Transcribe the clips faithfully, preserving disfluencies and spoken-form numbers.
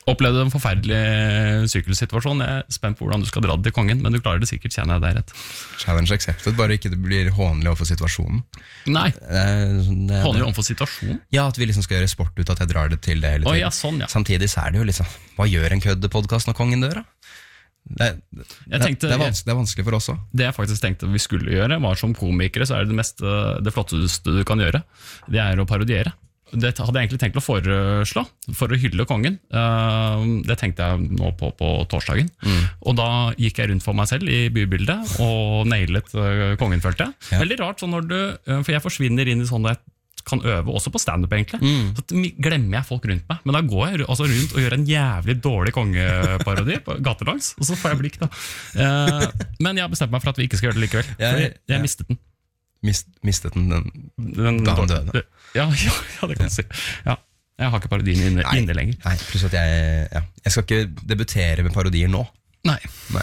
Opplevde en forferdelig sykkelsituasjon. Jeg er spent på hvordan du skal dra det til kongen, men du klarer det sikkert, kjenner jeg deg rett. Challenge accepted, bare ikke det blir hånlig overfor situasjonen. Nei, Det- det- håndelig overfor situasjonen. Ja, at vi liksom skal gjøre sport ut at jeg drar det til det hele Å tiden. ja, sånn, ja. Samtidig så er det jo liksom, hva gjør en køddepodcast når kongen dør da? Det, det, Jeg tenkte- det, er vanskelig, det er vanskelig for oss også. Det jeg faktisk tenkte vi skulle gjøre, var som komikere, så er det det, meste, det flotteste du kan gjøre. Det er å parodiere. Det hadde jeg egentlig tenkt å foreslå, for å hylle kongen. Det tenkte jeg nå på på torsdagen. Mm. Og da gikk jeg rundt for meg selv i bybildet, og nailet kongen, følte jeg. Ja. Veldig rart, sånn når du, for jeg forsvinner inn i sånn at jeg kan øve også på stand-up egentlig. Mm. Så glemmer jeg folk rundt meg. Men da går jeg altså rundt og gjør en jævlig dårlig kongeparodi på gatelangs, og så får jeg blikk da. Men jeg har bestemt meg for at vi ikke skal gjøre det likevel, for jeg, jeg mistet den. Mist, mistet den, den, den da han døde. Ja, ja, ja, det kan du si. Ja, jeg har ikke parodien inne, Nei. inne lenger. Nei, pluss at jeg, ja, jeg skal ikke debutere med parodier nå. Nei. Nei.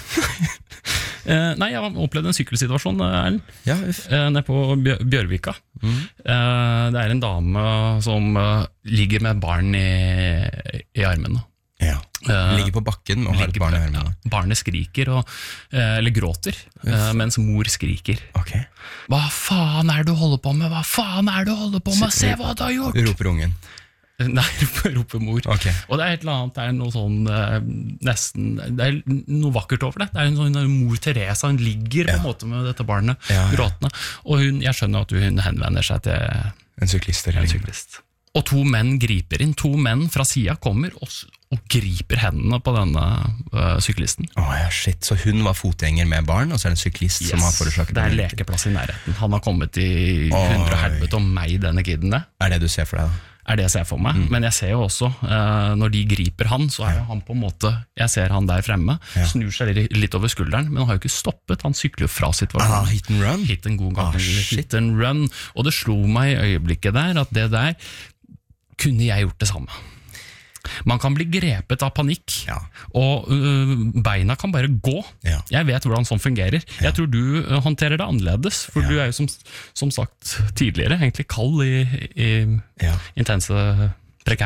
Eh, nei, jeg har opplevd en sykkelsituasjon, Erlend, Ja, uff. eh, nede på Bjør Bjørvika. Mm. Eh, det er en dame som eh, ligger med barn i, i armene. Ja. Eh, Ligger på bakken og har et ligger- barn i armene. ja, barnet skriker, og, eh, eller gråter, eh, mens mor skriker. Ok. Hva faen er det du holder på med? Hva faen er det du holder på med? Se hva du har gjort! Roper ungen. Nei, roper, roper mor. Ok. Og det er et eller annet, det er noe sånn eh, nesten, det er noe vakkert over det. Det er en sånn mor Teresa, hun ligger på en Ja. måte med dette barnet, Ja, ja. gråtende. Og hun, jeg skjønner at hun henvender seg til En syklist eller en lignende. syklist. Og to menn griper inn, to menn fra siden kommer og, s- og griper hendene på denne uh, syklisten. Å ja, shit. Så hun var fotgjenger med barn, og så er det en syklist som har forårsaket det er en- lekeplass i nærheten. Han har kommet i Oi. hundre helvete om meg, denne kiden det. Er det du ser for deg da? Er det jeg ser for meg, Mm. men jeg ser jo også eh, når de griper han, så er jo han på en måte, jeg ser han der fremme, Ja. snur seg litt, litt over skulderen, men han har jo ikke stoppet, han sykler jo fra Ah, situasjonen. hit and run? Hit en god gang, Ah, shit. hit and run, og det slo meg i øyeblikket der, at det der, kunne jeg gjort det samme. Man kan bli grepet av panikk, Ja. og øh, beina kan bare gå. Ja. Jeg vet hvordan sånn fungerer. Jeg tror du øh, håndterer det annerledes, for Ja. du er jo som, som sagt tidligere egentlig kald i, i Ja. intense